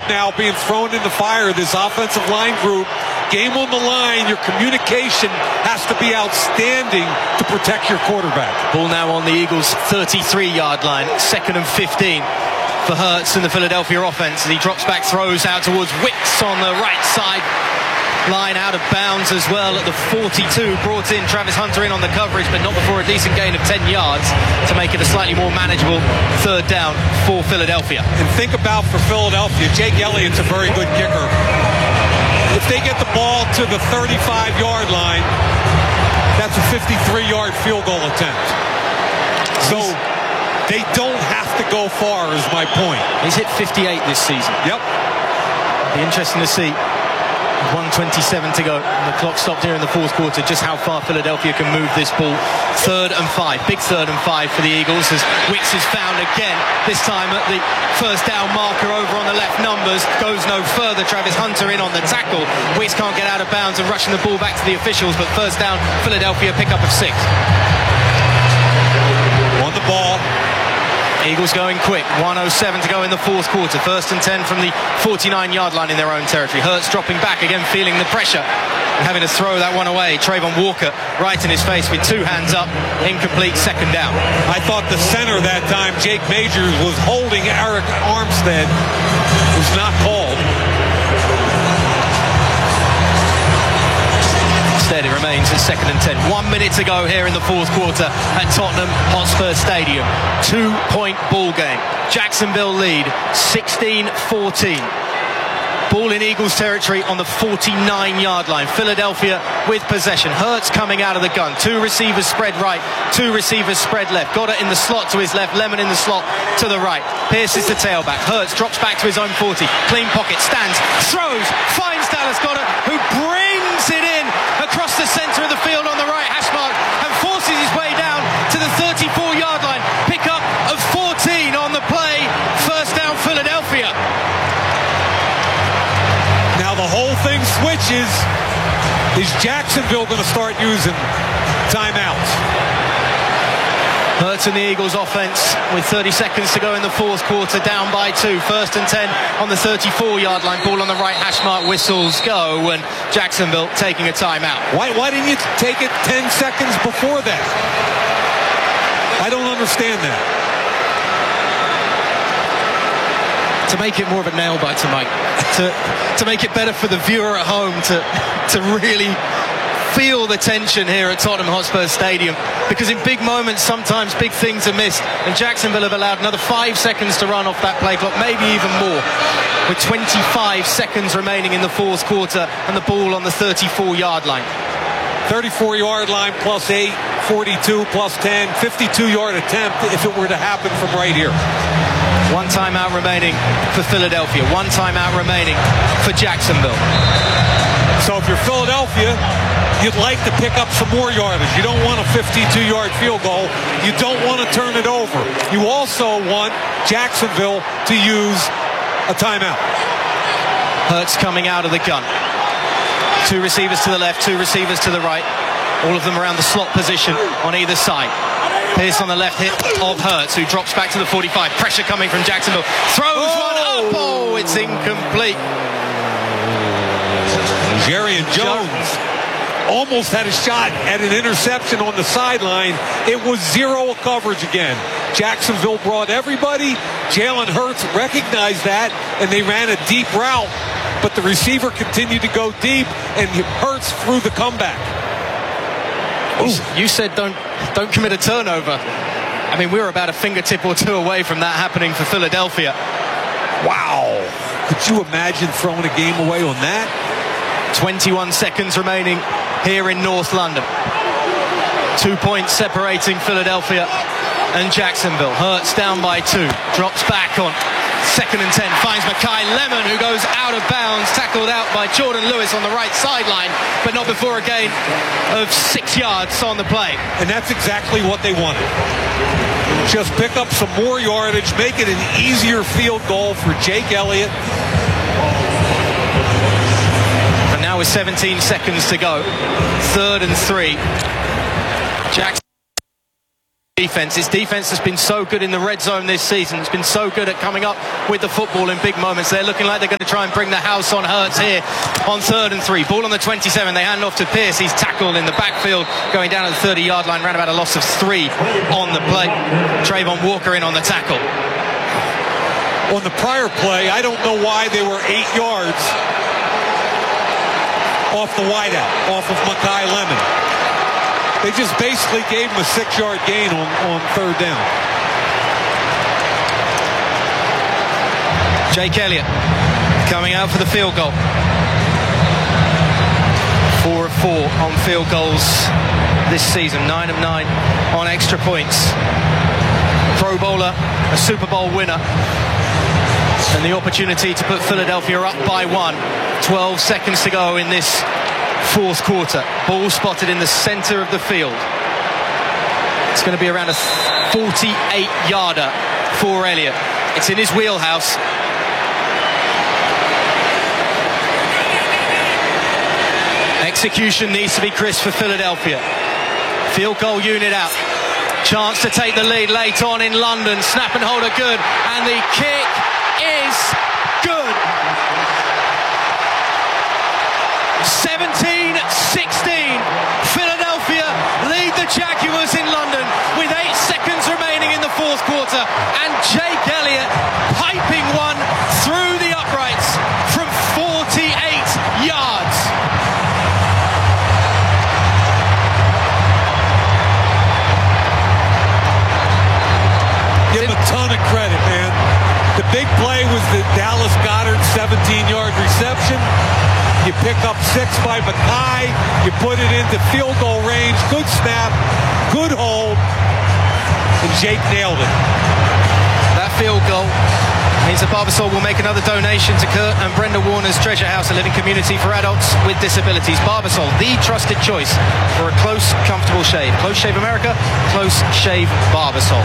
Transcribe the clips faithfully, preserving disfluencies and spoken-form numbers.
now being thrown in the fire. This offensive line group, game on the line, your communication has to be outstanding to protect your quarterback. Ball now on the Eagles' thirty-three yard line, second and fifteen for Hurts and the Philadelphia offense. As he drops back, throws out towards Wicks on the right side. Line out of bounds as well at the forty-two. Brought in Travis Hunter in on the coverage, but not before a decent gain of ten yards to make it a slightly more manageable third down for Philadelphia. And think about for Philadelphia, Jake Elliott's a very good kicker. If they get the ball to the thirty-five yard line, that's a fifty-three yard field goal attempt. So they don't have to go far, is my point. He's hit fifty-eight this season. Yep. It'll be interesting to see. one twenty-seven to go. And the clock stopped here in the fourth quarter. Just how far Philadelphia can move this ball. Third and five. Big third and five for the Eagles as Wicks is found again. This time at the first down marker over on the left numbers. Goes no further. Travis Hunter in on the tackle. Wicks can't get out of bounds and rushing the ball back to the officials. But first down, Philadelphia pick up of six. On the ball. Eagles going quick. one oh seven to go in the fourth quarter. First and ten from the forty-nine yard line in their own territory. Hurts dropping back again, feeling the pressure and having to throw that one away. Trayvon Walker right in his face with two hands up. Incomplete, second down. I thought the center that time, Jake Majors, was holding Eric Armstead. It was not called. Instead, it remains at second and ten. One minute to go here in the fourth quarter at Tottenham Hotspur Stadium. Two-point ball game. Jacksonville lead, sixteen fourteen. Ball in Eagles territory on the forty-nine yard line. Philadelphia with possession. Hurts coming out of the gun. Two receivers spread right, two receivers spread left. Goddard in the slot to his left, Lemon in the slot to the right. Pierce is the tailback. Hurts drops back to his own forty. Clean pocket, stands, throws, finds Dallas Goddard, who brings it in across the centre of the field on the right hash mark and forces his way down to the thirty-four yard line. Pick up of fourteen on the play. First down, Philadelphia. Now the whole thing switches. Is Jacksonville going to start using timeouts? Hurts and the Eagles offense with thirty seconds to go in the fourth quarter, down by two. First and ten on the thirty-four yard line. Ball on the right hash mark, whistles go, and Jacksonville taking a timeout. Why, why didn't you take it ten seconds before that? I don't understand that. To make it more of a nail biter, Mike. to to make it better for the viewer at home to to really feel the tension here at Tottenham Hotspur Stadium, because in big moments sometimes big things are missed, and Jacksonville have allowed another five seconds to run off that play clock, maybe even more, with twenty-five seconds remaining in the fourth quarter and the ball on the thirty-four yard line. thirty-four yard line plus eight, forty-two plus ten, fifty-two yard attempt if it were to happen from right here. One timeout remaining for Philadelphia. One timeout remaining for Jacksonville. So if you're Philadelphia, you'd like to pick up some more yardage. You don't want a fifty-two yard field goal. You don't want to turn it over. You also want Jacksonville to use a timeout. Hurts coming out of the gun. Two receivers to the left, two receivers to the right. All of them around the slot position on either side. Pierce on the left hip of Hurts, who drops back to the forty-five. Pressure coming from Jacksonville. Throws oh. one up. Oh, it's incomplete. Jerry and Jones almost had a shot at an interception on the sideline. It was zero coverage again. Jacksonville brought everybody. Jalen Hurts recognized that, and they ran a deep route. But the receiver continued to go deep, and Hurts threw the comeback. Ooh. You said don't don't commit a turnover. I mean, we were about a fingertip or two away from that happening for Philadelphia. Wow. Could you imagine throwing a game away on that? twenty-one seconds remaining here in North London. Two points separating Philadelphia and Jacksonville. Hurts down by two. Drops back on second and ten. Finds Makai Lemon, who goes out of bounds. Tackled out by Jordan Lewis on the right sideline, but not before a gain of six yards on the play. And that's exactly what they wanted. Just pick up some more yardage, make it an easier field goal for Jake Elliott. And now with seventeen seconds to go, third and three. Jackson defense. It's defense that's been so good in the red zone this season. It's been so good at coming up with the football in big moments. They're looking like they're going to try and bring the house on Hurts here on third and three. Ball on the twenty-seven. They hand off to Pierce. He's tackled in the backfield, going down at the thirty-yard line. Ran about a loss of three on the play. Trayvon Walker in on the tackle. On the prior play, I don't know why they were eight yards off the wideout, off of Makai Lemon. They just basically gave him a six-yard gain on, on third down. Jake Elliott coming out for the field goal. Four of four on field goals this season. Nine of nine on extra points. Pro Bowler, a Super Bowl winner. And the opportunity to put Philadelphia up by one. twelve seconds to go in this fourth quarter. Ball spotted in the center of the field. It's going to be around a forty-eight yarder for Elliott. It's in his wheelhouse. Execution needs to be crisp for Philadelphia. Field goal unit out. Chance to take the lead late on in London. Snap and hold are good. And the kick is good. seventeen sixteen. Philadelphia lead the Jaguars in London with eight seconds remaining in the fourth quarter. And Jake Elliott piping one through the uprights from forty-eight yards. Give him a ton of credit, man. The big play was the Dallas Goedert seventeen-yard reception. You pick up six by Makai. You put it into field goal range. Good snap. Good hold. And Jake nailed it. That field goal means that Barbasol will make another donation to Kurt and Brenda Warner's Treasure House, a living community for adults with disabilities. Barbasol, the trusted choice for a close, comfortable shave. Close Shave America, Close Shave Barbasol.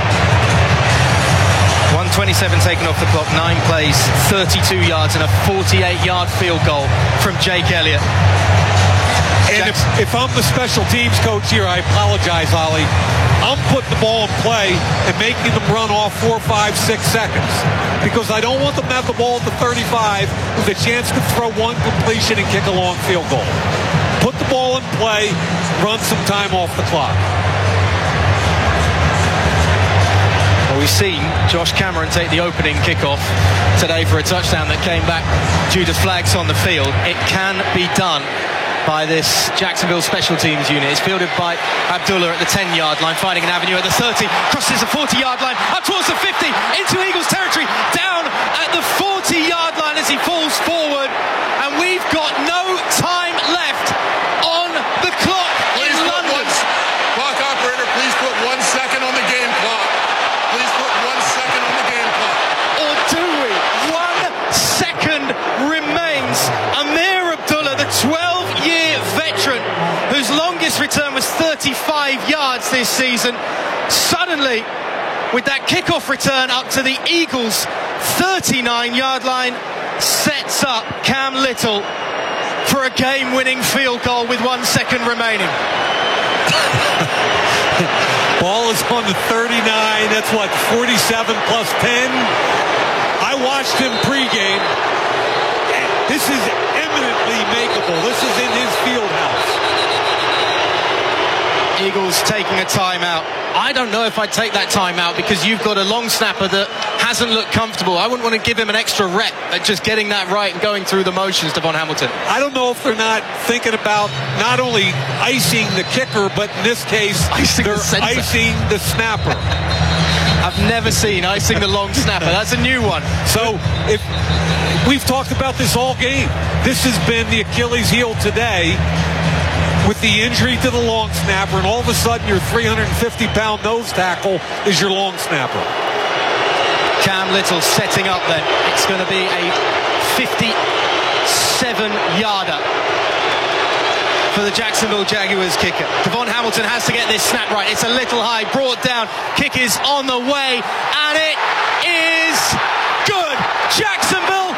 one twenty-seven taken off the clock, nine plays, thirty-two yards and a forty-eight yard field goal from Jake Elliott. And if, if I'm the special teams coach here, I apologize, Ollie. I'm putting the ball in play and making them run off four, five, six seconds. Because I don't want them to have the ball at the thirty-five with a chance to throw one completion and kick a long field goal. Put the ball in play, run some time off the clock. Well, we've seen Josh Cameron take the opening kickoff today for a touchdown that came back due to flags on the field. It can be done by this Jacksonville special teams unit. It's fielded by Abdullah at the ten-yard line, finding an avenue at the thirty, crosses the forty-yard line, up towards the fifty, into Eagles territory, down at the forty-yard line as he falls forward, and we've got no time left on the clock Please in put London. One, clock operator, please put one second on the game clock. Please put one second on the game clock. Or do we? One second remains. Amir Abdullah, the twelve-year veteran, whose longest return was thirty-five yards this season, suddenly, with that kickoff return up to the Eagles' thirty-nine-yard line, sets up Cam Little for a game-winning field goal with one second remaining. Ball is on the thirty-nine. That's what, forty-seven plus ten? I watched him pregame. This is eminently makeable. This is in his field house. Eagles taking a timeout. I don't know if I'd take that timeout because you've got a long snapper that hasn't looked comfortable. I wouldn't want to give him an extra rep at just getting that right and going through the motions, Devon Hamilton. I don't know if they're not thinking about not only icing the kicker, but in this case, Icing the they're center. icing the snapper. I've never seen icing the long snapper. That's a new one. So if we've talked about this all game, this has been the Achilles heel today with the injury to the long snapper, and all of a sudden your three hundred fifty pound nose tackle is your long snapper. Cam Little setting up then. It's going to be a fifty-seven yarder for the Jacksonville Jaguars kicker. Devon Hamilton has to get this snap right. It's a little high, brought down. Kick is on the way, and it is good. Jacksonville